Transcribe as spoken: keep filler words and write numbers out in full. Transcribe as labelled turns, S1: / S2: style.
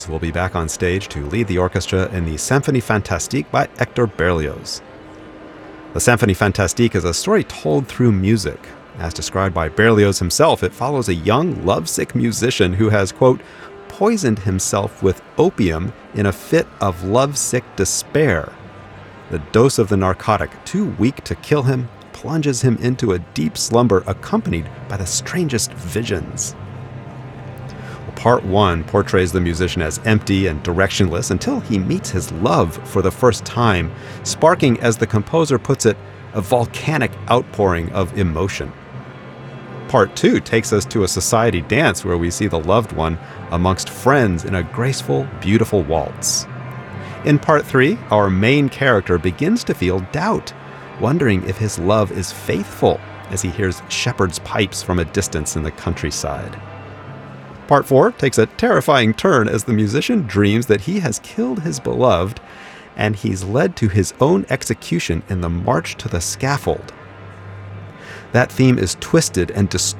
S1: will be back on stage to lead the orchestra in the Symphonie Fantastique by Hector Berlioz. The Symphonie Fantastique is a story told through music. As described by Berlioz himself, it follows a young, lovesick musician who has, quote, poisoned himself with opium in a fit of lovesick despair. The dose of the narcotic, too weak to kill him, plunges him into a deep slumber accompanied by the strangest visions. Part one portrays the musician as empty and directionless until he meets his love for the first time, sparking, as the composer puts it, a volcanic outpouring of emotion. Part two takes us to a society dance where we see the loved one amongst friends in a graceful, beautiful waltz. In part three, our main character begins to feel doubt, wondering if his love is faithful as he hears shepherd's pipes from a distance in the countryside. Part four takes a terrifying turn as the musician dreams that he has killed his beloved and he's led to his own execution in the march to the scaffold. That theme is twisted and distorted